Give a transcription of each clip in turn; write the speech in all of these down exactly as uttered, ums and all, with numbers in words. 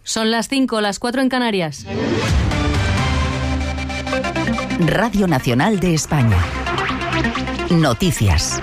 Son las cinco, las cuatro en Canarias. Radio Nacional de España. Noticias.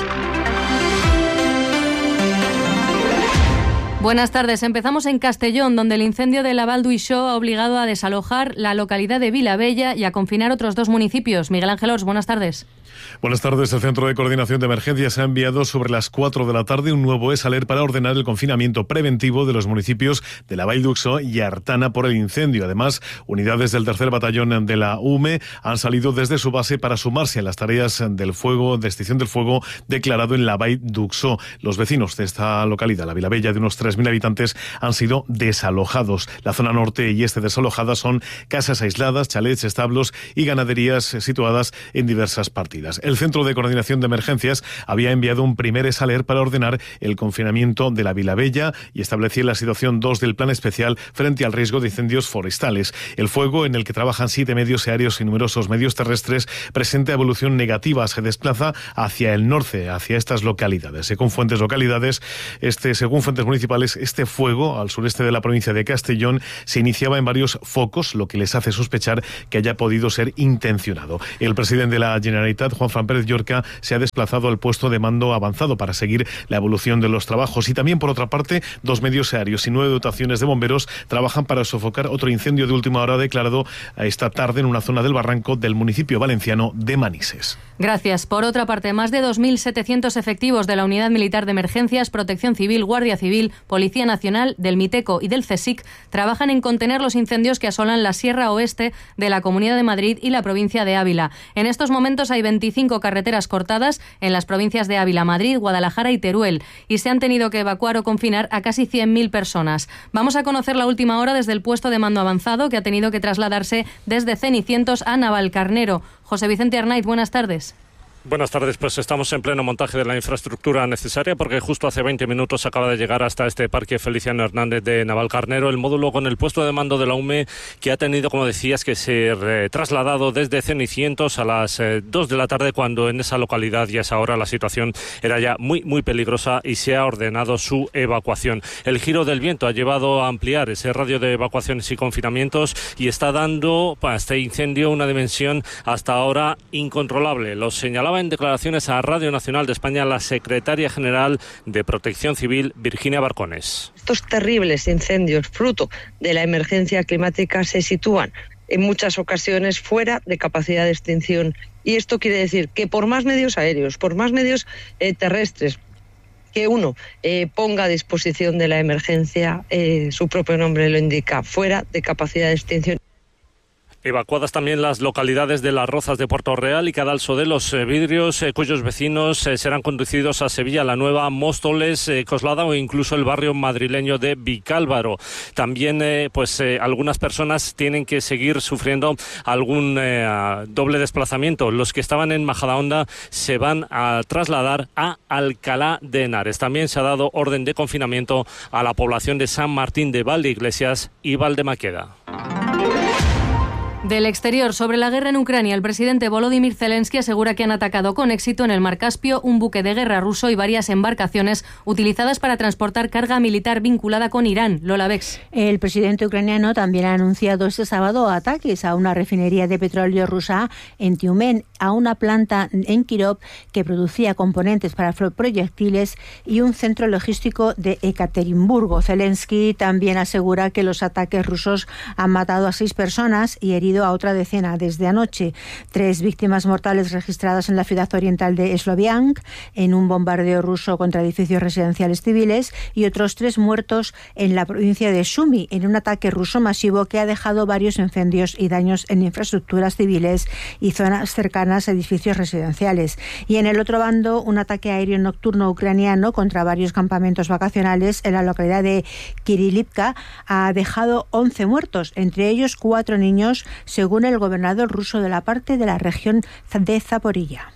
Buenas tardes. Empezamos en Castellón, donde el incendio de la Val d'Uixó ha obligado a desalojar la localidad de Vilabella y a confinar otros dos municipios. Miguel Ángel Ors, buenas tardes. Buenas tardes. El Centro de Coordinación de Emergencias ha enviado sobre las cuatro de la tarde un nuevo ESALER para ordenar el confinamiento preventivo de los municipios de la Val d'Uixó y Artana por el incendio. Además, unidades del tercer batallón de la U M E han salido desde su base para sumarse a las tareas del fuego, de extinción del fuego declarado en la Val d'Uixó. Los vecinos de esta localidad, la Vilabella, de unos tres mil habitantes, han sido desalojados. La zona norte y este desalojada son casas aisladas, chalets, establos y ganaderías situadas en diversas partidas. El Centro de Coordinación de Emergencias había enviado un primer ESALER para ordenar el confinamiento de la Vilabella y establecir la situación dos del plan especial frente al riesgo de incendios forestales. El fuego, en el que trabajan siete medios aéreos y numerosos medios terrestres, presenta evolución negativa. Se desplaza hacia el norte, hacia estas localidades. Según fuentes localidades, este, según fuentes municipales, este fuego al sureste de la provincia de Castellón se iniciaba en varios focos, lo que les hace sospechar que haya podido ser intencionado. El presidente de la Generalitat, Juan Fran Pérez Llorca, se ha desplazado al puesto de mando avanzado para seguir la evolución de los trabajos. Y también, por otra parte, dos medios aéreos y nueve dotaciones de bomberos trabajan para sofocar otro incendio de última hora declarado esta tarde en una zona del barranco del municipio valenciano de Manises. Gracias. Por otra parte, más de dos mil setecientos efectivos de la Unidad Militar de Emergencias, Protección Civil, Guardia Civil, Policía Nacional, del MITECO y del CSIC trabajan en contener los incendios que asolan la Sierra Oeste de la Comunidad de Madrid y la provincia de Ávila. En estos momentos hay veinticinco carreteras cortadas en las provincias de Ávila, Madrid, Guadalajara y Teruel, y se han tenido que evacuar o confinar a casi cien mil personas. Vamos a conocer la última hora desde el puesto de mando avanzado, que ha tenido que trasladarse desde Cenicientos a Navalcarnero. José Vicente Arnaiz, buenas tardes. Buenas tardes, pues estamos en pleno montaje de la infraestructura necesaria porque justo hace veinte minutos acaba de llegar hasta este parque Feliciano Hernández de Navalcarnero el módulo con el puesto de mando de la U M E, que ha tenido, como decías, que ser eh, trasladado desde Cenicientos a las eh, dos de la tarde, cuando en esa localidad y a esa hora la situación era ya muy muy peligrosa y se ha ordenado su evacuación. El giro del viento ha llevado a ampliar ese radio de evacuaciones y confinamientos y está dando a este incendio una dimensión hasta ahora incontrolable. Lo señalaba en declaraciones a Radio Nacional de España la secretaria general de Protección Civil, Virginia Barcones. Estos terribles incendios, fruto de la emergencia climática, se sitúan en muchas ocasiones fuera de capacidad de extinción. Y esto quiere decir que por más medios aéreos, por más medios eh, terrestres, que uno eh, ponga a disposición de la emergencia, eh, su propio nombre lo indica, fuera de capacidad de extinción. Evacuadas también las localidades de Las Rozas de Puerto Real y Cadalso de los Vidrios, eh, cuyos vecinos eh, serán conducidos a Sevilla, La Nueva, Móstoles, eh, Coslada o incluso el barrio madrileño de Vicálvaro. También eh, pues eh, algunas personas tienen que seguir sufriendo algún eh, doble desplazamiento. Los que estaban en Majadahonda se van a trasladar a Alcalá de Henares. También se ha dado orden de confinamiento a la población de San Martín de Valdeiglesias y Valdemaqueda. Del exterior, sobre la guerra en Ucrania, el presidente Volodymyr Zelensky asegura que han atacado con éxito en el Mar Caspio un buque de guerra ruso y varias embarcaciones utilizadas para transportar carga militar vinculada con Irán. Lola Bex. El presidente ucraniano también ha anunciado este sábado ataques a una refinería de petróleo rusa en Tiumen, a una planta en Kirov que producía componentes para proyectiles y un centro logístico de Ekaterimburgo. Zelensky también asegura que los ataques rusos han matado a seis personas y herido a otra decena desde anoche. Tres víctimas mortales registradas en la ciudad oriental de Sloviansk en un bombardeo ruso contra edificios residenciales civiles y otros tres muertos en la provincia de Sumy en un ataque ruso masivo que ha dejado varios incendios y daños en infraestructuras civiles y zonas cercanas a edificios residenciales. Y en el otro bando, un ataque aéreo nocturno ucraniano contra varios campamentos vacacionales en la localidad de Kirilivka ha dejado once muertos, entre ellos cuatro niños, según el gobernador ruso de la parte de la región de Zaporilla.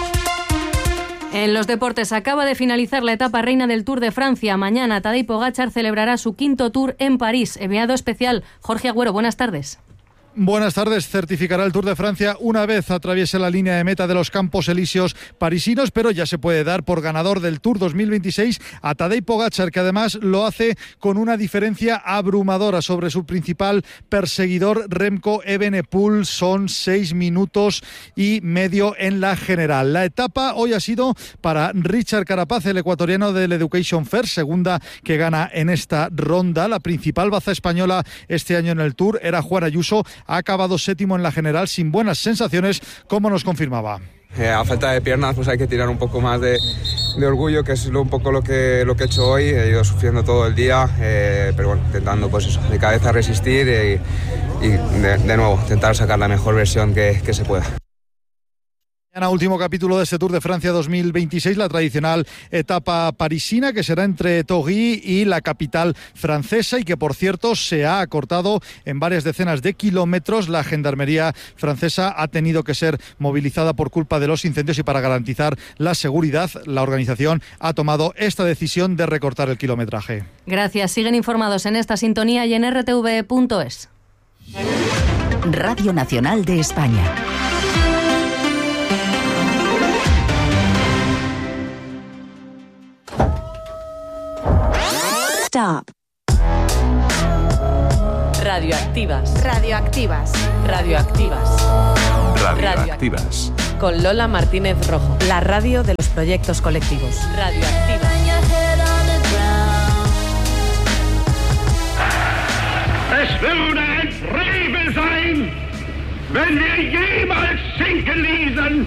En los deportes, acaba de finalizar la etapa reina del Tour de Francia. Mañana Tadej Pogačar celebrará su quinto Tour en París. Enviado especial Jorge Agüero, buenas tardes. Buenas tardes. Certificará el Tour de Francia una vez atraviese la línea de meta de los Campos Elíseos parisinos, pero ya se puede dar por ganador del Tour dos mil veintiséis a Tadej Pogačar, que además lo hace con una diferencia abrumadora sobre su principal perseguidor Remco Evenepoel. Son seis minutos y medio en la general. La etapa hoy ha sido para Richard Carapaz, el ecuatoriano del Education First, segunda que gana en esta ronda. La principal baza española este año en el Tour era Juan Ayuso. Ha acabado séptimo en la general sin buenas sensaciones, como nos confirmaba. Eh, a falta de piernas, pues hay que tirar un poco más de, de orgullo, que es lo, un poco lo que, lo que he hecho hoy. He ido sufriendo todo el día, eh, pero bueno, intentando pues eso, de cabeza resistir y, y de, de nuevo, intentar sacar la mejor versión que, que se pueda. Mañana último capítulo de este Tour de Francia dos mil veintiséis, la tradicional etapa parisina que será entre Torry y la capital francesa y que por cierto se ha acortado en varias decenas de kilómetros. La gendarmería francesa ha tenido que ser movilizada por culpa de los incendios y para garantizar la seguridad la organización ha tomado esta decisión de recortar el kilometraje. Gracias. Siguen informados en esta sintonía y en r t v punto es. Radio Nacional de España. Stop. Radioactivas. Radioactivas. Radioactivas. Radioactivas. Con Lola Martínez Rojo. La radio de los proyectos colectivos. Radioactivas. Es würde ein Frevel sein, wenn wir jemals sinken ließen.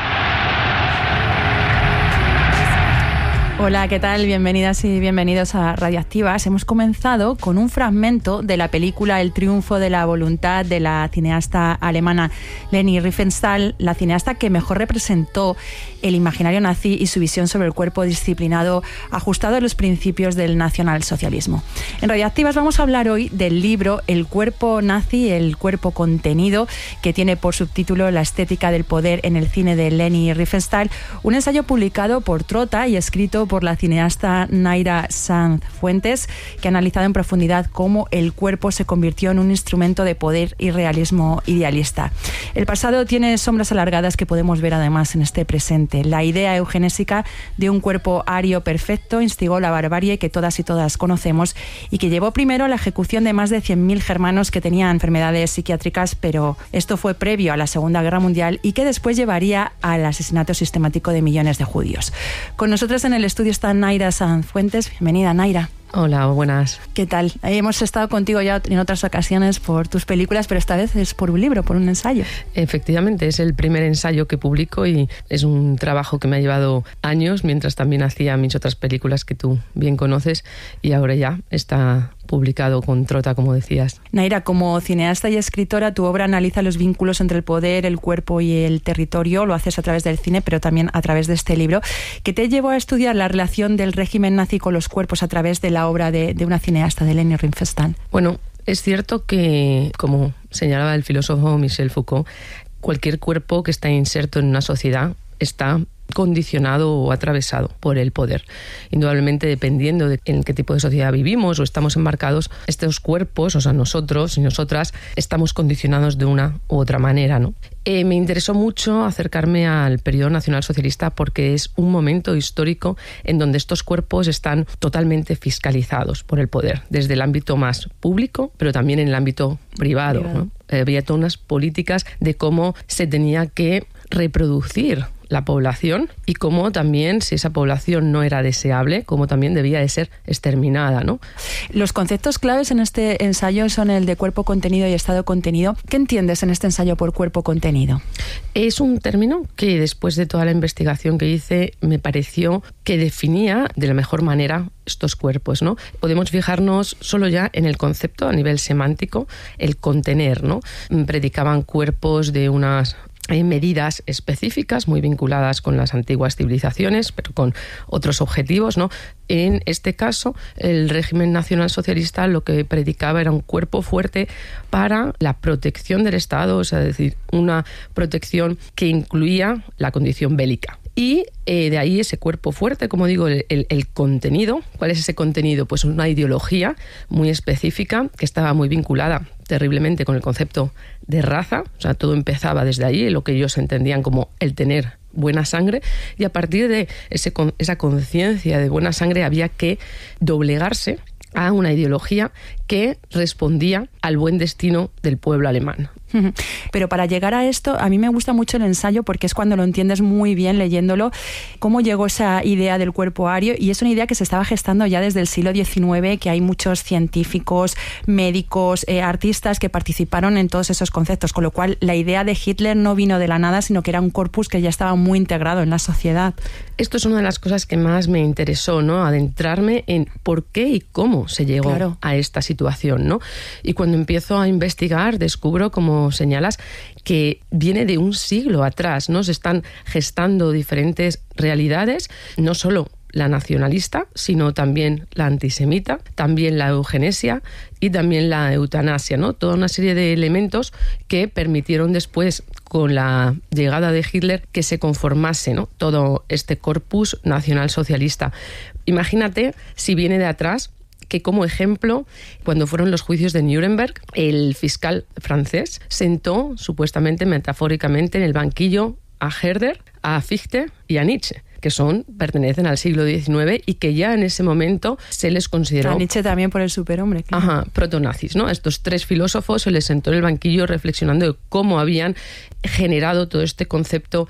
Hola, ¿qué tal? Bienvenidas y bienvenidos a Radioactivas. Hemos comenzado con un fragmento de la película El triunfo de la voluntad de la cineasta alemana Leni Riefenstahl, la cineasta que mejor representó el imaginario nazi y su visión sobre el cuerpo disciplinado ajustado a los principios del nacionalsocialismo. En Radioactivas vamos a hablar hoy del libro El cuerpo nazi, el cuerpo contenido, que tiene por subtítulo La estética del poder en el cine de Leni Riefenstahl, un ensayo publicado por Trota y escrito por la cineasta Naira Sanz Fuentes, que ha analizado en profundidad cómo el cuerpo se convirtió en un instrumento de poder y realismo idealista. El pasado tiene sombras alargadas que podemos ver además en este presente. La idea eugenésica de un cuerpo ario perfecto instigó la barbarie que todas y todas conocemos y que llevó primero a la ejecución de más de cien mil germanos que tenían enfermedades psiquiátricas, pero esto fue previo a la Segunda Guerra Mundial y que después llevaría al asesinato sistemático de millones de judíos. Con nosotros en el estudio está Naira Sanz Fuentes. Bienvenida, Naira. Hola, buenas. ¿Qué tal? Hemos estado contigo ya en otras ocasiones por tus películas, pero esta vez es por un libro, por un ensayo. Efectivamente, es el primer ensayo que publico y es un trabajo que me ha llevado años, mientras también hacía mis otras películas que tú bien conoces, y ahora ya está publicado con Trota, como decías. Naira, como cineasta y escritora, tu obra analiza los vínculos entre el poder, el cuerpo y el territorio. Lo haces a través del cine, pero también a través de este libro, que te llevó a estudiar la relación del régimen nazi con los cuerpos a través de la obra de, de una cineasta, de Leni Riefenstahl. Bueno, es cierto que, como señalaba el filósofo Michel Foucault, cualquier cuerpo que está inserto en una sociedad está condicionado o atravesado por el poder. Indudablemente, dependiendo de en qué tipo de sociedad vivimos o estamos embarcados, estos cuerpos, o sea, nosotros y nosotras, estamos condicionados de una u otra manera, ¿no? Eh, me interesó mucho acercarme al periodo nacionalsocialista porque es un momento histórico en donde estos cuerpos están totalmente fiscalizados por el poder, desde el ámbito más público, pero también en el ámbito privado, privado. ¿no? Eh, había todas unas políticas de cómo se tenía que reproducir la población y cómo también, si esa población no era deseable, cómo también debía de ser exterminada, ¿no? Los conceptos claves en este ensayo son el de cuerpo contenido y estado contenido. ¿Qué entiendes en este ensayo por cuerpo contenido? Es un término que después de toda la investigación que hice me pareció que definía de la mejor manera estos cuerpos, ¿no? Podemos fijarnos solo ya en el concepto a nivel semántico, el contener, ¿no? Predicaban cuerpos de unas Hay medidas específicas muy vinculadas con las antiguas civilizaciones, pero con otros objetivos, ¿no? En este caso, el régimen nacionalsocialista lo que predicaba era un cuerpo fuerte para la protección del Estado, o sea, es decir, una protección que incluía la condición bélica. Y eh, de ahí ese cuerpo fuerte, como digo, el, el, el contenido. ¿Cuál es ese contenido? Pues una ideología muy específica que estaba muy vinculada terriblemente con el concepto de raza, o sea, todo empezaba desde allí, lo que ellos entendían como el tener buena sangre, y a partir de ese, esa conciencia de buena sangre había que doblegarse a una ideología que respondía al buen destino del pueblo alemán. Pero para llegar a esto, a mí me gusta mucho el ensayo porque es cuando lo entiendes muy bien leyéndolo, cómo llegó esa idea del cuerpo ario, y es una idea que se estaba gestando ya desde el siglo diecinueve, que hay muchos científicos, médicos, eh, artistas que participaron en todos esos conceptos, con lo cual la idea de Hitler no vino de la nada, sino que era un corpus que ya estaba muy integrado en la sociedad. Esto es una de las cosas que más me interesó, ¿no? Adentrarme en por qué y cómo se llegó claro. a esta situación, ¿no? Y cuando empiezo a investigar, descubro, como señalas, que viene de un siglo atrás, ¿no? Se están gestando diferentes realidades, no solo la nacionalista, sino también la antisemita, también la eugenesia y también la eutanasia, ¿no? Toda una serie de elementos que permitieron después, con la llegada de Hitler, que se conformase, ¿no? todo este corpus nacionalsocialista. Imagínate si viene de atrás, que como ejemplo, cuando fueron los juicios de Nuremberg, el fiscal francés sentó, supuestamente, metafóricamente, en el banquillo a Herder, a Fichte y a Nietzsche, que son, pertenecen al siglo diecinueve y que ya en ese momento se les consideró... A Nietzsche también por el superhombre. Claro. Ajá, protonazis, ¿no? A estos tres filósofos se les sentó en el banquillo reflexionando de cómo habían generado todo este concepto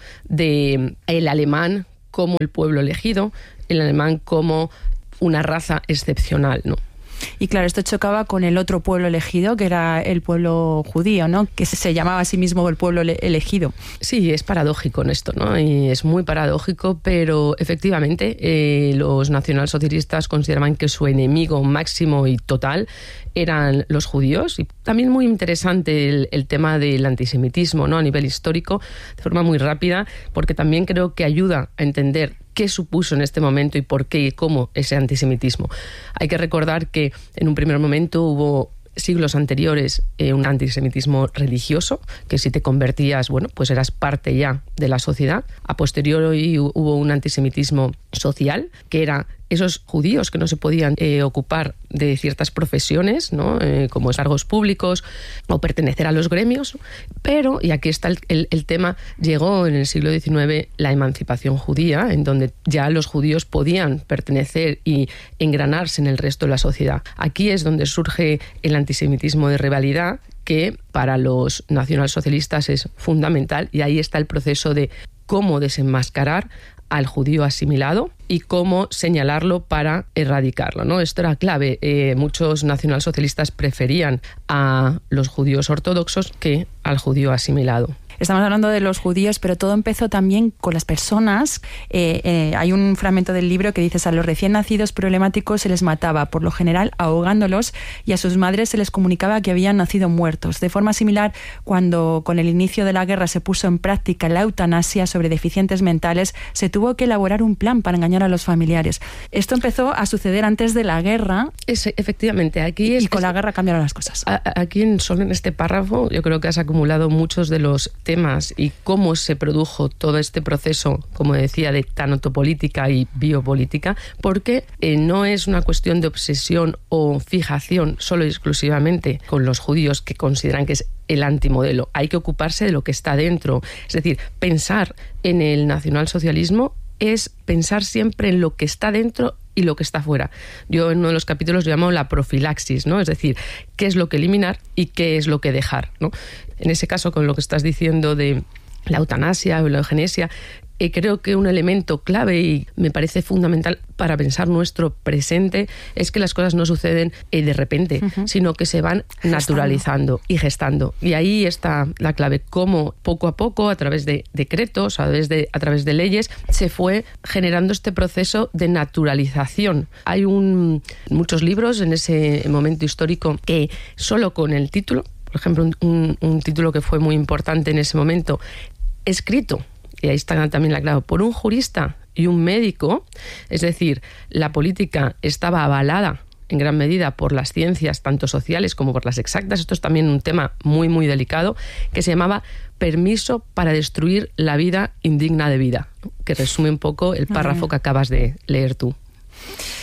de el alemán como el pueblo elegido, el alemán como una raza excepcional, ¿no? Y claro, esto chocaba con el otro pueblo elegido, que era el pueblo judío, ¿no? Que se llamaba a sí mismo el pueblo elegido. Sí, es paradójico en esto, ¿no? Y es muy paradójico, pero efectivamente eh, los nacionalsocialistas consideraban que su enemigo máximo y total eran los judíos. Y también muy interesante el, el tema del antisemitismo, ¿no? A nivel histórico, de forma muy rápida, porque también creo que ayuda a entender qué supuso en este momento y por qué y cómo ese antisemitismo. Hay que recordar que en un primer momento hubo siglos anteriores eh, un antisemitismo religioso, que si te convertías, bueno, pues eras parte ya de la sociedad. A posteriori hubo un antisemitismo social, que era esos judíos que no se podían eh, ocupar de ciertas profesiones, ¿no? eh, como cargos públicos o pertenecer a los gremios, pero, y aquí está el, el, el tema, llegó en el siglo diecinueve la emancipación judía, en donde ya los judíos podían pertenecer y engranarse en el resto de la sociedad. Aquí es donde surge el antisemitismo de rivalidad, que para los nacionalsocialistas es fundamental, y ahí está el proceso de cómo desenmascarar al judío asimilado y cómo señalarlo para erradicarlo, ¿no? Esto era clave. Eh, muchos nacionalsocialistas preferían a los judíos ortodoxos que al judío asimilado. Estamos hablando de los judíos, pero todo empezó también con las personas. Eh, eh, hay un fragmento del libro que dice: a los recién nacidos problemáticos se les mataba, por lo general ahogándolos, y a sus madres se les comunicaba que habían nacido muertos. De forma similar, cuando con el inicio de la guerra se puso en práctica la eutanasia sobre deficientes mentales, se tuvo que elaborar un plan para engañar a los familiares. Esto empezó a suceder antes de la guerra. Es, efectivamente, aquí es, y con es, la guerra cambiaron las cosas. A, aquí, en, solo en este párrafo, yo creo que has acumulado muchos de los temas y cómo se produjo todo este proceso, como decía, de tanatopolítica y biopolítica, porque eh, no es una cuestión de obsesión o fijación solo y exclusivamente con los judíos, que consideran que es el antimodelo. Hay que ocuparse de lo que está dentro. Es decir, pensar en el nacionalsocialismo es pensar siempre en lo que está dentro y lo que está fuera. Yo en uno de los capítulos lo llamo la profilaxis, ¿no? Es decir, qué es lo que eliminar y qué es lo que dejar, ¿no? En ese caso, con lo que estás diciendo de la eutanasia o la eugenesia, eh, creo que un elemento clave y me parece fundamental para pensar nuestro presente es que las cosas no suceden eh, de repente, uh-huh. sino que se van gestando. naturalizando y gestando. Y ahí está la clave, cómo poco a poco, a través de decretos, a través de, a través de leyes, se fue generando este proceso de naturalización. Hay un, muchos libros en ese momento histórico que solo con el título, por ejemplo, un, un, un título que fue muy importante en ese momento, escrito, y ahí está también la clave, por un jurista y un médico, es decir, la política estaba avalada en gran medida por las ciencias, tanto sociales como por las exactas. Esto es también un tema muy, muy delicado, que se llamaba Permiso para destruir la vida indigna de vida, que resume un poco el párrafo que acabas de leer tú.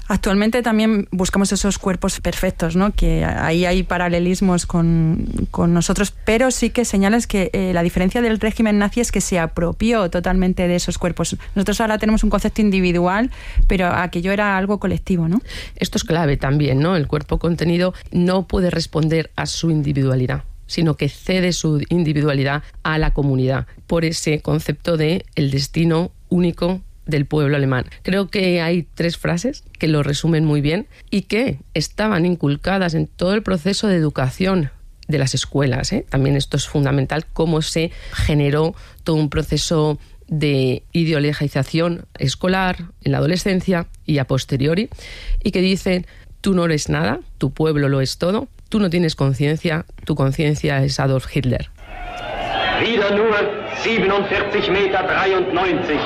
Actualmente también buscamos esos cuerpos perfectos, ¿no? Que ahí hay paralelismos con, con nosotros, pero sí que señalas que eh, la diferencia del régimen nazi es que se apropió totalmente de esos cuerpos. Nosotros ahora tenemos un concepto individual, pero aquello era algo colectivo, ¿no? Esto es clave también, ¿no? El cuerpo contenido no puede responder a su individualidad, sino que cede su individualidad a la comunidad por ese concepto de el destino único del pueblo alemán. Creo que hay tres frases que lo resumen muy bien y que estaban inculcadas en todo el proceso de educación de las escuelas, ¿eh? También esto es fundamental, cómo se generó todo un proceso de ideologización escolar en la adolescencia y a posteriori, y que dicen: tú no eres nada, tu pueblo lo es todo, tú no tienes conciencia, tu conciencia es Adolf Hitler. Wieder nur siebenundvierzig Meter dreiundneunzig.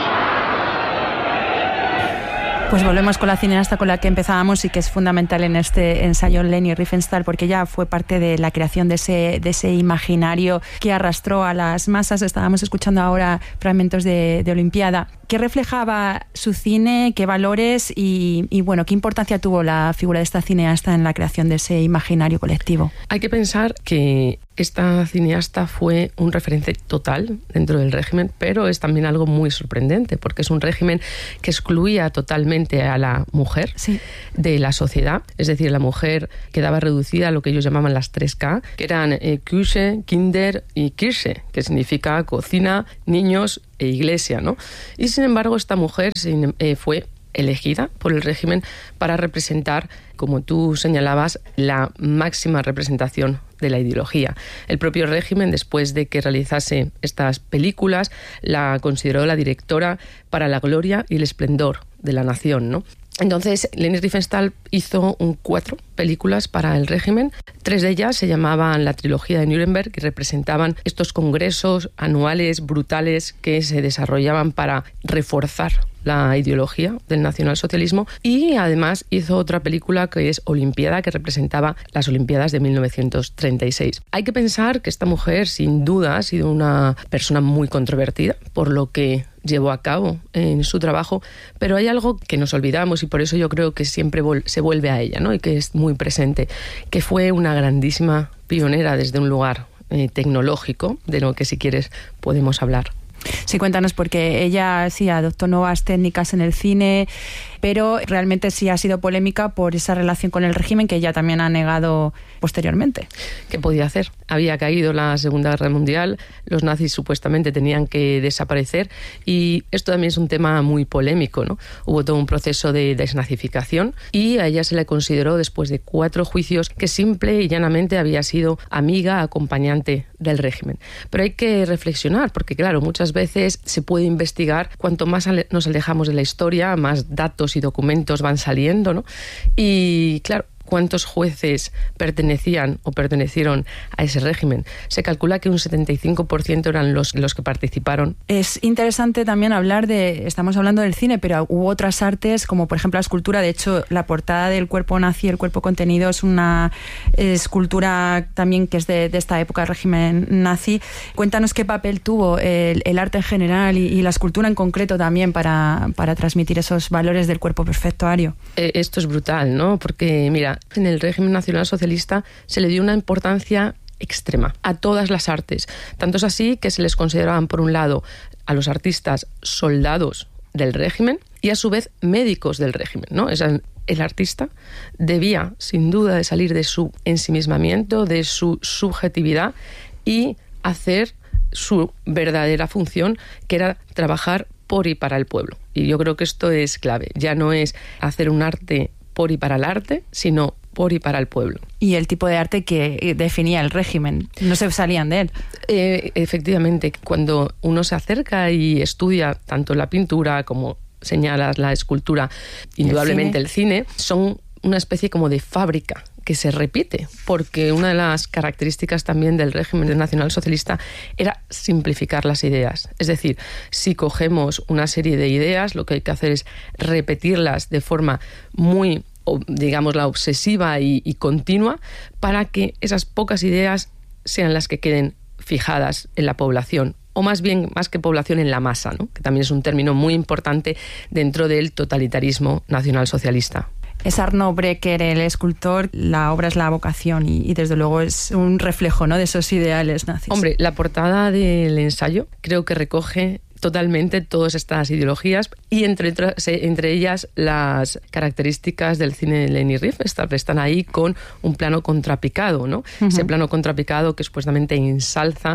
Pues volvemos con la cineasta con la que empezábamos y que es fundamental en este ensayo, Leni Riefenstahl, porque ella fue parte de la creación de ese, de ese imaginario que arrastró a las masas. Estábamos escuchando ahora fragmentos de, de Olimpiada. ¿Qué reflejaba su cine? ¿Qué valores? Y, y bueno, ¿qué importancia tuvo la figura de esta cineasta en la creación de ese imaginario colectivo? Hay que pensar que esta cineasta fue un referente total dentro del régimen, pero es también algo muy sorprendente, porque es un régimen que excluía totalmente a la mujer sí. de la sociedad. Es decir, la mujer quedaba reducida a lo que ellos llamaban las tres K, que eran eh, Küche, Kinder y Kirche, que significa cocina, niños e iglesia, ¿no? Y sin embargo, esta mujer eh, fue elegida por el régimen para representar, como tú señalabas, la máxima representación de la ideología. El propio régimen, después de que realizase estas películas, la consideró la directora para la gloria y el esplendor de la nación, ¿no? Entonces, Leni Riefenstahl hizo un cuatro películas para el régimen. Tres de ellas se llamaban la trilogía de Nuremberg, que representaban estos congresos anuales brutales que se desarrollaban para reforzar la ideología del nacionalsocialismo, y además hizo otra película que es Olimpiada, que representaba las Olimpiadas de mil novecientos treinta y seis. Hay que pensar que esta mujer, sin duda, ha sido una persona muy controvertida por lo que llevó a cabo en su trabajo, pero hay algo que nos olvidamos y por eso yo creo que siempre vol- se vuelve a ella, ¿no? Y que es muy presente, que fue una grandísima pionera desde un lugar eh, tecnológico, de lo que si quieres podemos hablar. Sí, cuéntanos, porque ella sí adoptó nuevas técnicas en el cine, pero realmente sí ha sido polémica por esa relación con el régimen que ella también ha negado posteriormente. ¿Qué podía hacer? Había caído la Segunda Guerra Mundial, los nazis supuestamente tenían que desaparecer y esto también es un tema muy polémico, ¿no? Hubo todo un proceso de desnazificación y a ella se le consideró, después de cuatro juicios, que simple y llanamente había sido amiga, acompañante del régimen. Pero hay que reflexionar, porque claro, muchas veces se puede investigar, cuanto más nos alejamos de la historia, más datos y documentos van saliendo, ¿no? Y claro, ¿cuántos jueces pertenecían o pertenecieron a ese régimen? Se calcula que un setenta y cinco por ciento eran los, los que participaron. Es interesante también hablar de, estamos hablando del cine, pero hubo otras artes, como por ejemplo la escultura. De hecho, la portada del cuerpo nazi, el cuerpo contenido, es una escultura también que es de, de esta época del régimen nazi. Cuéntanos qué papel tuvo el, el arte en general y, y la escultura en concreto también para, para transmitir esos valores del cuerpo perfecto ario. Eh, esto es brutal, ¿no? Porque, mira, en el régimen nacionalsocialista se le dio una importancia extrema a todas las artes. Tanto es así que se les consideraban, por un lado, a los artistas soldados del régimen y a su vez médicos del régimen, ¿no? Es el, el artista debía, sin duda, de salir de su ensimismamiento, de su subjetividad y hacer su verdadera función, que era trabajar por y para el pueblo. Y yo creo que esto es clave. Ya no es hacer un arte por y para el arte, sino por y para el pueblo. Y el tipo de arte que definía el régimen, no se salían de él. Eh, efectivamente, cuando uno se acerca y estudia tanto la pintura como señalas la escultura, indudablemente el cine, el cine son una especie como de fábrica que se repite, porque una de las características también del régimen nacionalsocialista era simplificar las ideas. Es decir, si cogemos una serie de ideas, lo que hay que hacer es repetirlas de forma muy, digamos, la obsesiva y, y continua, para que esas pocas ideas sean las que queden fijadas en la población, o más bien, más que población, en la masa, ¿no? Que también es un término muy importante dentro del totalitarismo nacionalsocialista. Es Arno Breker, el escultor, la obra es la vocación y, y desde luego es un reflejo, ¿no?, de esos ideales nazis. Hombre, la portada del ensayo creo que recoge totalmente todas estas ideologías y entre otras, entre ellas las características del cine de Leni Riefenstahl están ahí con un plano contrapicado, ¿no? Uh-huh. Ese plano contrapicado que supuestamente ensalza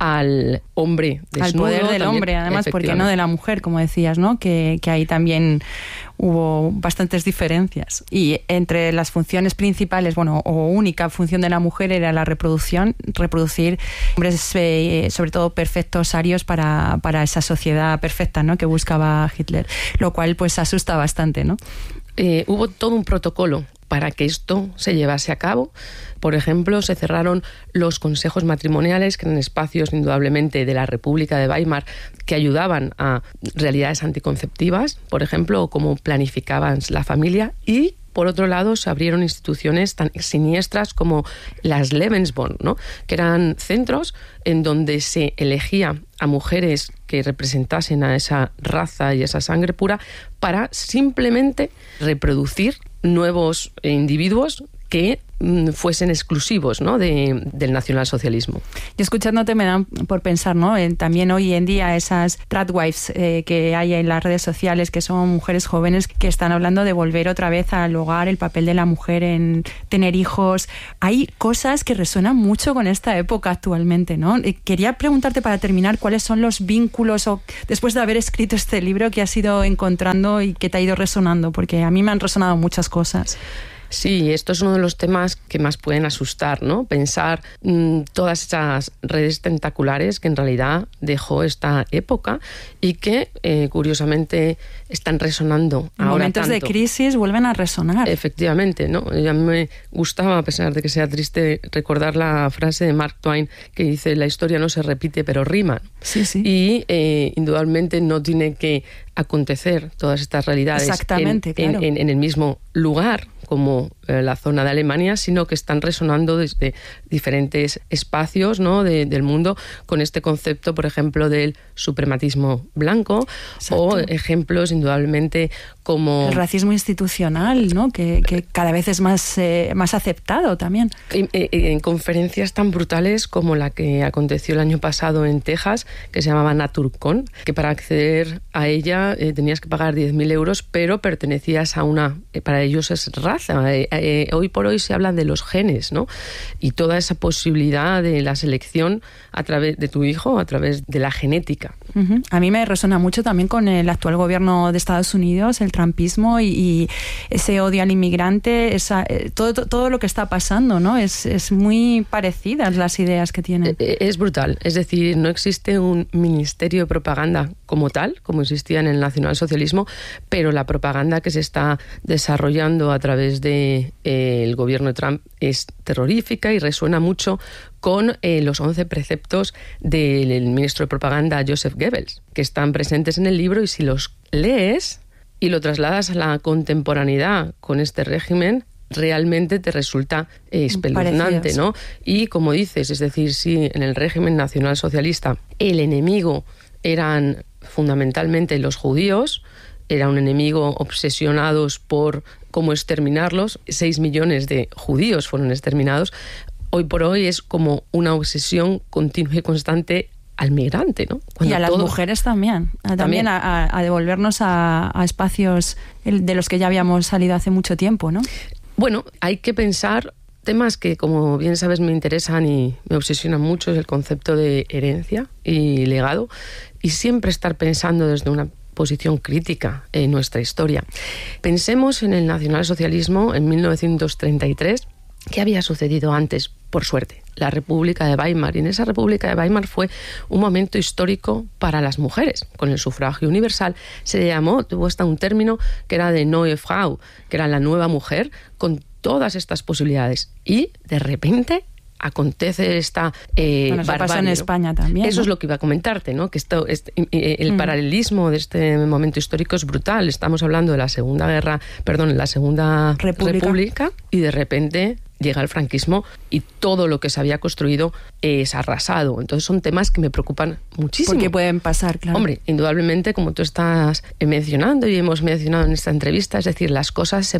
al hombre desnudo. Al poder del también, hombre, además, porque no de la mujer, como decías, ¿no? Que, que ahí también hubo bastantes diferencias. Y entre las funciones principales, bueno, o única función de la mujer era la reproducción, reproducir hombres, eh, sobre todo perfectos, arios para, para esa sociedad perfecta, ¿no?, que buscaba Hitler, lo cual pues asusta bastante, ¿no? Eh, hubo todo un protocolo para que esto se llevase a cabo. Por ejemplo, se cerraron los consejos matrimoniales, que eran espacios indudablemente de la República de Weimar que ayudaban a realidades anticonceptivas, por ejemplo, o cómo planificaban la familia, y por otro lado, se abrieron instituciones tan siniestras como las Lebensborn, ¿no?, que eran centros en donde se elegía a mujeres que representasen a esa raza y esa sangre pura para simplemente reproducir nuevos individuos que fuesen exclusivos, ¿no?, de, del nacionalsocialismo. Y escuchándote me dan por pensar, ¿no?, en, también hoy en día esas tradwives eh, que hay en las redes sociales, que son mujeres jóvenes que están hablando de volver otra vez al hogar, el papel de la mujer en tener hijos. Hay cosas que resuenan mucho con esta época actualmente, ¿no? Eh, quería preguntarte para terminar cuáles son los vínculos, o después de haber escrito este libro, que has ido encontrando y que te ha ido resonando, porque a mí me han resonado muchas cosas. Sí, esto es uno de los temas que más pueden asustar, ¿no? Pensar mmm, todas esas redes tentaculares que en realidad dejó esta época y que, eh, curiosamente, están resonando en ahora momentos tanto. de crisis vuelven a resonar. Efectivamente, ¿no? Y a mí me gustaba, a pesar de que sea triste, recordar la frase de Mark Twain que dice: la historia no se repite, pero rima. Sí, sí. Y eh, indudablemente no tiene que acontecer todas estas realidades Exactamente, en, claro. en, en, en el mismo lugar, como eh, la zona de Alemania, sino que están resonando desde diferentes espacios, ¿no?, de, del mundo, con este concepto, por ejemplo, del suprematismo blanco. Exacto. O ejemplos, indudablemente, como el racismo institucional, ¿no?, que, que cada vez es más, eh, más aceptado también. En, en conferencias tan brutales como la que aconteció el año pasado en Texas, que se llamaba NaturCon, que para acceder a ella eh, tenías que pagar diez mil euros, pero pertenecías a una, eh, para ellos es raza. Eh, eh, hoy por hoy se hablan de los genes, ¿no? Y toda esa posibilidad de la selección a través de tu hijo, a través de la genética. Uh-huh. A mí me resuena mucho también con el actual gobierno de Estados Unidos, el trumpismo y, y ese odio al inmigrante, esa, eh, todo, todo lo que está pasando, ¿no? Es, es muy parecidas las ideas que tienen. Es brutal. Es decir, no existe un ministerio de propaganda como tal, como existía en el nacionalsocialismo, pero la propaganda que se está desarrollando a través del de, eh, gobierno de Trump es terrorífica y resuena mucho con eh, los once preceptos del ministro de propaganda Joseph Goebbels, que están presentes en el libro, y si los lees y lo trasladas a la contemporaneidad con este régimen, realmente te resulta eh, espeluznante, ¿no? Y como dices, es decir, si en el régimen nacionalsocialista el enemigo eran fundamentalmente los judíos, era un enemigo obsesionados por cómo exterminarlos, seis millones de judíos fueron exterminados. Hoy por hoy es como una obsesión continua y constante al migrante, ¿no? Cuando y a las todo... mujeres también, también, también a, a devolvernos a, a espacios de los que ya habíamos salido hace mucho tiempo, ¿no? Bueno, hay que pensar temas que, como bien sabes, me interesan y me obsesionan mucho, es el concepto de herencia y legado, y siempre estar pensando desde una posición crítica en nuestra historia. Pensemos en el nacionalsocialismo en mil novecientos treinta y tres. ¿Qué había sucedido antes? Por suerte, la República de Weimar. Y en esa República de Weimar fue un momento histórico para las mujeres. Con el sufragio universal se llamó, tuvo hasta un término que era de Neue Frau, que era la nueva mujer, con todas estas posibilidades. Y de repente acontece esta eh, bueno, eso barbarie, pasa en ¿no? España también, Eso ¿no? es lo que iba a comentarte, ¿no? Que esto, este, el mm. paralelismo de este momento histórico es brutal. Estamos hablando de la Segunda Guerra, perdón, la Segunda República, República y de repente llega el franquismo y todo lo que se había construido es arrasado. Entonces son temas que me preocupan muchísimo. Porque pueden pasar, claro. Hombre, indudablemente, como tú estás mencionando y hemos mencionado en esta entrevista, es decir, las cosas se van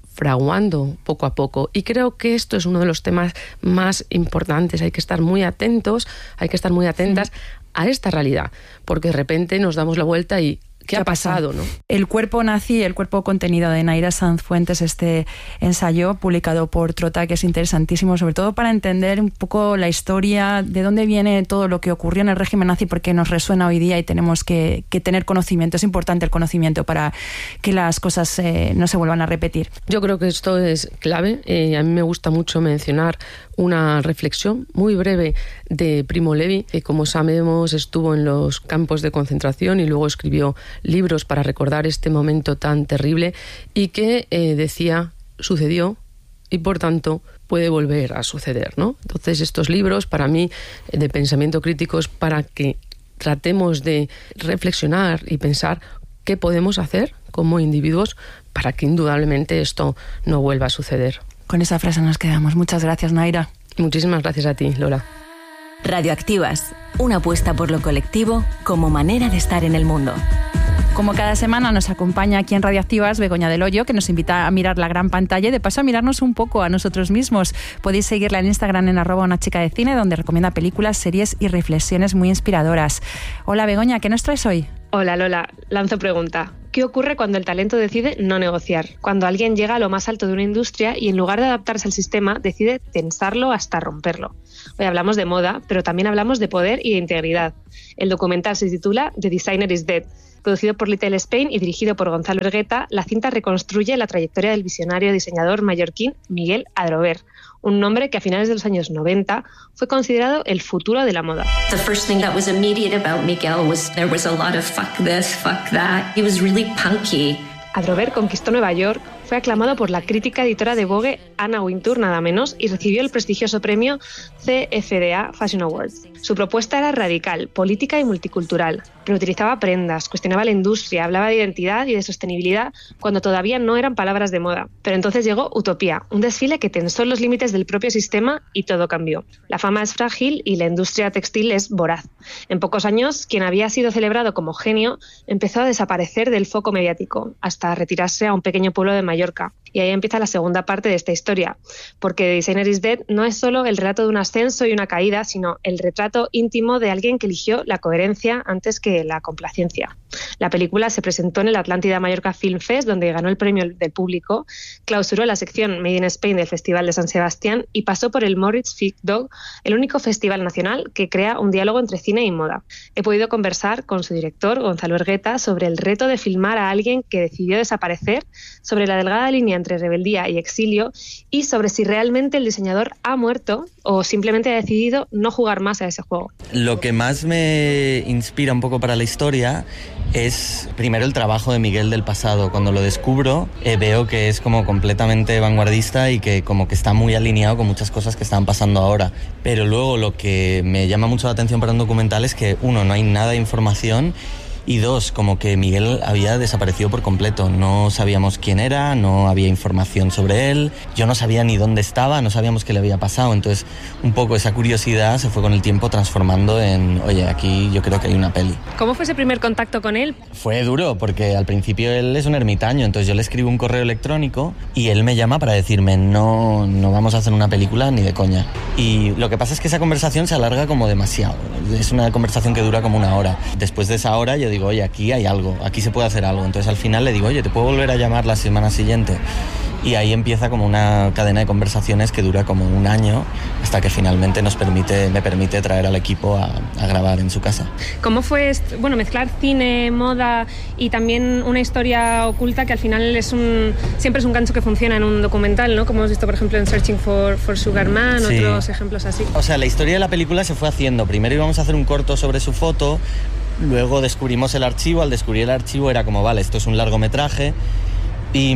fraguando poco a poco. Y creo que esto es uno de los temas más importantes. Hay que estar muy atentos, hay que estar muy atentas sí. a esta realidad, porque de repente nos damos la vuelta y ¿qué ha pasado, no? El cuerpo nazi, el cuerpo contenido de Naira Sanz Fuentes, este ensayo publicado por Trota, que es interesantísimo, sobre todo para entender un poco la historia, de dónde viene todo lo que ocurrió en el régimen nazi, porque nos resuena hoy día y tenemos que, que tener conocimiento. Es importante el conocimiento para que las cosas eh, no se vuelvan a repetir. Yo creo que esto es clave. Eh, a mí me gusta mucho mencionar una reflexión muy breve de Primo Levi, que como sabemos estuvo en los campos de concentración y luego escribió libros para recordar este momento tan terrible y que eh, decía, sucedió y por tanto puede volver a suceder, ¿no? Entonces estos libros para mí de pensamiento crítico es para que tratemos de reflexionar y pensar qué podemos hacer como individuos para que indudablemente esto no vuelva a suceder. Con esa frase nos quedamos. Muchas gracias, Naira. Muchísimas gracias a ti, Lola. Radioactivas, una apuesta por lo colectivo como manera de estar en el mundo. Como cada semana nos acompaña aquí en Radioactivas Begoña del Hoyo, que nos invita a mirar la gran pantalla y de paso a mirarnos un poco a nosotros mismos. Podéis seguirla en Instagram en arroba una chica de cine, donde recomienda películas, series y reflexiones muy inspiradoras. Hola Begoña, ¿qué nos traes hoy? Hola Lola, lanzo pregunta. ¿Qué ocurre cuando el talento decide no negociar? Cuando alguien llega a lo más alto de una industria y en lugar de adaptarse al sistema decide tensarlo hasta romperlo. Hoy hablamos de moda, pero también hablamos de poder y de integridad. El documental se titula The Designer is Dead. Producido por Little Spain y dirigido por Gonzalo Ergueta, la cinta reconstruye la trayectoria del visionario diseñador mallorquín Miguel Adrover, un nombre que a finales de los años noventa fue considerado el futuro de la moda. The first thing that was immediate about Miguel was there was a lot of fuck this, fuck that. He was really punky. Adrover conquistó Nueva York, fue aclamado por la crítica editora de Vogue, Anna Wintour, nada menos, y recibió el prestigioso premio C F D A Fashion Awards. Su propuesta era radical, política y multicultural. Reutilizaba prendas, cuestionaba la industria, hablaba de identidad y de sostenibilidad cuando todavía no eran palabras de moda. Pero entonces llegó Utopía, un desfile que tensó los límites del propio sistema y todo cambió. La fama es frágil y la industria textil es voraz. En pocos años, quien había sido celebrado como genio empezó a desaparecer del foco mediático, hasta retirarse a un pequeño pueblo de Mallorca. Y ahí empieza la segunda parte de esta historia, porque The Designer is Dead no es solo el relato de un ascenso y una caída, sino el retrato íntimo de alguien que eligió la coherencia antes que la complacencia. La película se presentó en el Atlántida Mallorca Film Fest, donde ganó el premio del público, clausuró la sección Made in Spain del Festival de San Sebastián y pasó por el Moritz Ficht Dog, el único festival nacional que crea un diálogo entre cine y moda. He podido conversar con su director, Gonzalo Ergueta, sobre el reto de filmar a alguien que decidió desaparecer, sobre la delgada línea entre rebeldía y exilio y sobre si realmente el diseñador ha muerto o simplemente ha decidido no jugar más a ese juego. Lo que más me inspira un poco para la historia es primero el trabajo de Miguel del pasado. Cuando lo descubro eh, veo que es como completamente vanguardista y que como que está muy alineado con muchas cosas que están pasando ahora. Pero luego lo que me llama mucho la atención para un documental es que uno, no hay nada de información y dos, como que Miguel había desaparecido por completo. No sabíamos quién era, no había información sobre él, yo no sabía ni dónde estaba, no sabíamos qué le había pasado. Entonces un poco esa curiosidad se fue con el tiempo transformando en, oye, aquí yo creo que hay una peli. ¿Cómo fue ese primer contacto con él? Fue duro porque al principio él es un ermitaño, entonces yo le escribo un correo electrónico y él me llama para decirme no, no vamos a hacer una película ni de coña. Y lo que pasa es que esa conversación se alarga como demasiado, es una conversación que dura como una hora. Después de esa hora yo digo, oye, aquí hay algo, aquí se puede hacer algo. Entonces al final le digo, oye, ¿te puedo volver a llamar la semana siguiente? Y ahí empieza como una cadena de conversaciones que dura como un año hasta que finalmente nos permite, me permite traer al equipo a, a grabar en su casa. ¿Cómo fue bueno, mezclar cine, moda y también una historia oculta que al final es un, siempre es un gancho que funciona en un documental, ¿no? Como hemos visto, por ejemplo, en Searching for, for Sugar Man, sí. Otros ejemplos así. O sea, la historia de la película se fue haciendo. Primero íbamos a hacer un corto sobre su foto, luego descubrimos el archivo. Al descubrir el archivo era como, vale, esto es un largometraje. Y...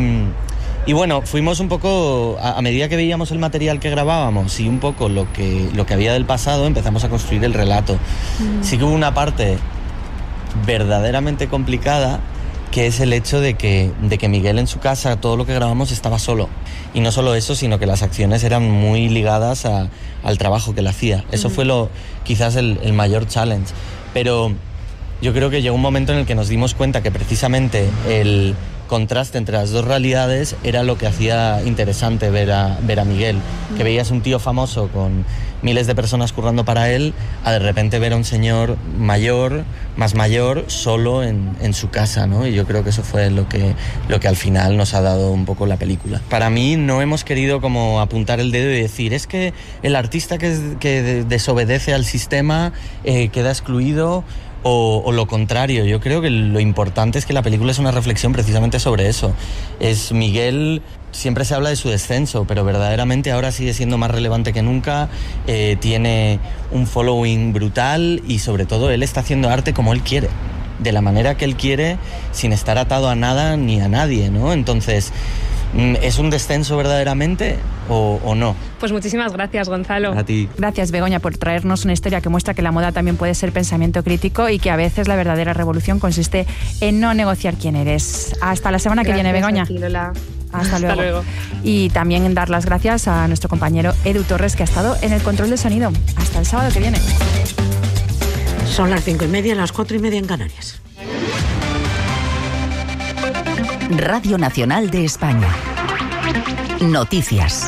Y bueno, fuimos un poco, a, a medida que veíamos el material que grabábamos y un poco lo que, lo que había del pasado, empezamos a construir el relato. Mm. Sí que hubo una parte verdaderamente complicada, que es el hecho de que, de que Miguel en su casa, todo lo que grabamos estaba solo. Y no solo eso, sino que las acciones eran muy ligadas a, al trabajo que él hacía. Eso mm. fue lo, quizás el, el mayor challenge. Pero yo creo que llegó un momento en el que nos dimos cuenta que precisamente el... contraste entre las dos realidades era lo que hacía interesante ver a, ver a Miguel, que veías un tío famoso con miles de personas currando para él, a de repente ver a un señor mayor, más mayor, solo en, en su casa, ¿no? Y yo creo que eso fue lo que, lo que al final nos ha dado un poco la película. Para mí no hemos querido como apuntar el dedo y decir, es que el artista que, es, que desobedece al sistema eh, queda excluido, o, o lo contrario. Yo creo que lo importante es que la película es una reflexión precisamente sobre eso. Es Miguel... Siempre se habla de su descenso, pero verdaderamente ahora sigue siendo más relevante que nunca, eh, tiene un following brutal y sobre todo él está haciendo arte como él quiere, de la manera que él quiere, sin estar atado a nada ni a nadie, ¿no? Entonces, ¿es un descenso verdaderamente o, o no? Pues muchísimas gracias, Gonzalo. A ti. Gracias, Begoña, por traernos una historia que muestra que la moda también puede ser pensamiento crítico y que a veces la verdadera revolución consiste en no negociar quién eres. Hasta la semana Gracias que viene, Begoña. A ti, Lola. Hasta luego. Hasta luego. Y también dar las gracias a nuestro compañero Edu Torres, que ha estado en el control de sonido. Hasta el sábado que viene. Son las cinco y media, las cuatro y media en Canarias. Radio Nacional de España. Noticias.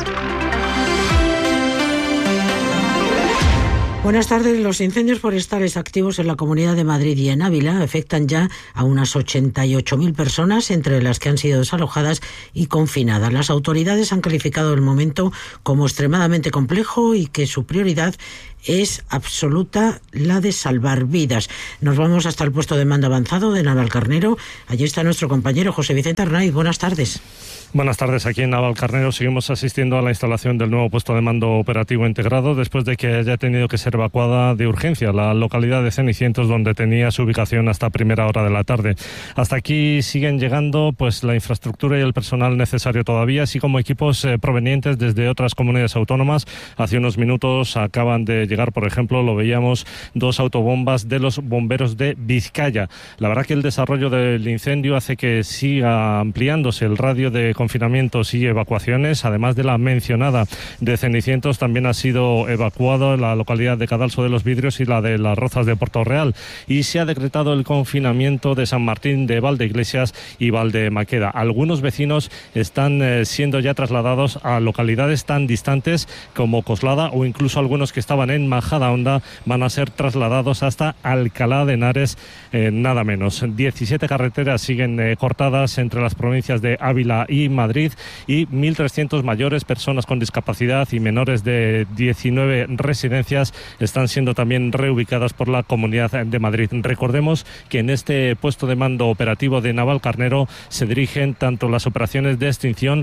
Buenas tardes. Los incendios forestales activos en la Comunidad de Madrid y en Ávila afectan ya a unas ochenta y ocho mil personas, entre las que han sido desalojadas y confinadas. Las autoridades han calificado el momento como extremadamente complejo y que su prioridad es absoluta la de salvar vidas. Nos vamos hasta el puesto de mando avanzado de Navalcarnero. Allí está nuestro compañero José Vicente Arnaiz. Buenas tardes. Buenas tardes. Aquí en Navalcarnero seguimos asistiendo a la instalación del nuevo puesto de mando operativo integrado después de que haya tenido que ser evacuada de urgencia la localidad de Cenicientos, donde tenía su ubicación hasta primera hora de la tarde. Hasta aquí siguen llegando pues la infraestructura y el personal necesario todavía, así como equipos eh, provenientes desde otras comunidades autónomas. Hace unos minutos acaban de llegar, por ejemplo, lo veíamos, dos autobombas de los bomberos de Vizcaya. La verdad que el desarrollo del incendio hace que siga ampliándose el radio de confinamientos y evacuaciones. Además de la mencionada de Cenicientos, también ha sido evacuado la localidad de Cadalso de los Vidrios y la de Las Rozas de Puerto Real, y se ha decretado el confinamiento de San Martín de Valdeiglesias y Valdemaqueda. Algunos vecinos están eh, siendo ya trasladados a localidades tan distantes como Coslada, o incluso algunos que estaban en Majadahonda van a ser trasladados hasta Alcalá de Henares, eh, nada menos. diecisiete carreteras siguen eh, cortadas entre las provincias de Ávila y Madrid, y mil trescientos mayores, personas con discapacidad y menores de diecinueve residencias están siendo también reubicadas por la Comunidad de Madrid. Recordemos que en este puesto de mando operativo de Navalcarnero se dirigen tanto las operaciones de extinción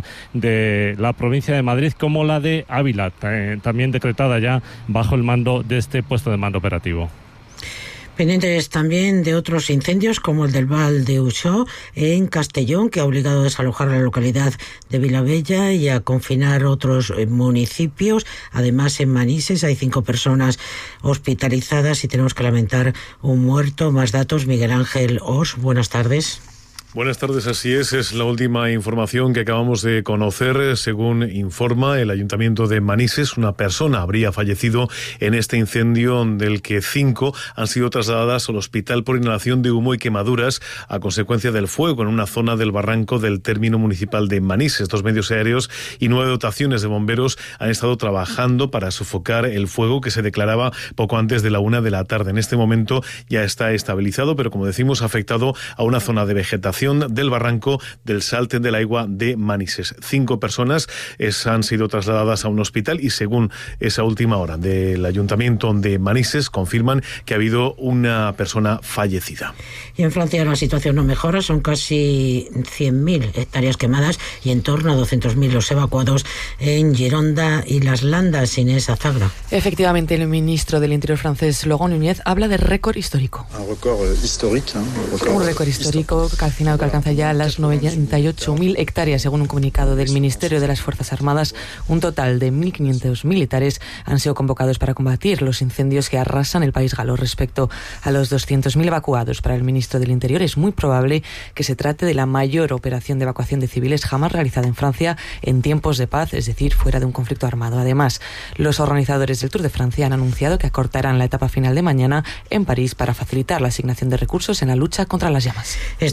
de la provincia de Madrid como la de Ávila, eh, también decretada ya bajo el mando de este puesto de mando operativo. Pendientes también de otros incendios, como el del Val de Uxó en Castellón, que ha obligado a desalojar la localidad de Vilabella y a confinar otros municipios. Además, en Manises hay cinco personas hospitalizadas y tenemos que lamentar un muerto. Más datos, Miguel Ángel Os. Buenas tardes. Buenas tardes, así es, es la última información que acabamos de conocer. Según informa el Ayuntamiento de Manises, una persona habría fallecido en este incendio, del que cinco han sido trasladadas al hospital por inhalación de humo y quemaduras a consecuencia del fuego en una zona del barranco del término municipal de Manises. Dos medios aéreos y nueve dotaciones de bomberos han estado trabajando para sofocar el fuego, que se declaraba poco antes de la una de la tarde. En este momento ya está estabilizado, pero como decimos, ha afectado a una zona de vegetación del barranco del Salte del Aigua de Manises. Cinco personas es, han sido trasladadas a un hospital, y según esa última hora del Ayuntamiento de Manises, confirman que ha habido una persona fallecida. Y en Francia la situación no mejora, son casi cien mil hectáreas quemadas y en torno a doscientos mil los evacuados en Gironda y las Landas. Inés Azagra. Efectivamente, el ministro del Interior francés, Laurent Nunez, habla de récord histórico. Un récord histórico, ¿eh? Un récord histórico calcinado que alcanza ya las noventa y ocho mil hectáreas, según un comunicado del Ministerio de las Fuerzas Armadas. Un total de mil quinientos militares han sido convocados para combatir los incendios que arrasan el país galo. Respecto a los doscientos mil evacuados, para el ministro del Interior es muy probable que se trate de la mayor operación de evacuación de civiles jamás realizada en Francia en tiempos de paz, es decir, fuera de un conflicto armado. Además, los organizadores del Tour de Francia han anunciado que acortarán la etapa final de mañana en París para facilitar la asignación de recursos en la lucha contra las llamas. Es todo, sigan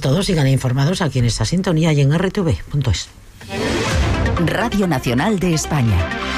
informados aquí en esta sintonía y en R T V punto es. Radio Nacional de España.